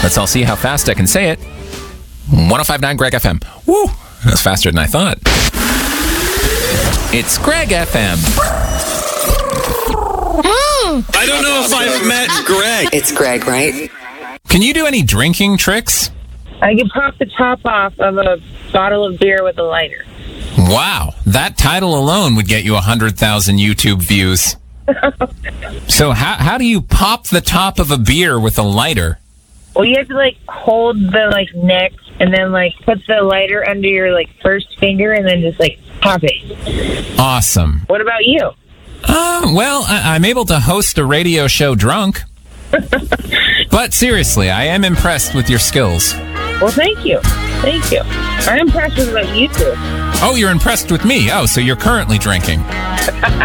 Let's all see how fast I can say it. 105.9 Greg FM. Woo! That's faster than I thought. It's Greg FM. I don't know if I've met Greg. It's Greg, right? Can you do any drinking tricks? I can pop the top off of a bottle of beer with a lighter. Wow, that title alone would get you 100,000 YouTube views. So how do you pop the top of a beer with a lighter? Well, you have to hold the neck and then put the lighter under your first finger and then just pop it. Awesome. What about you? Well, I'm able to host a radio show drunk. But seriously, I am impressed with your skills. Well, thank you. Thank you. I'm impressed with what you do. Oh, you're impressed with me. Oh, so you're currently drinking.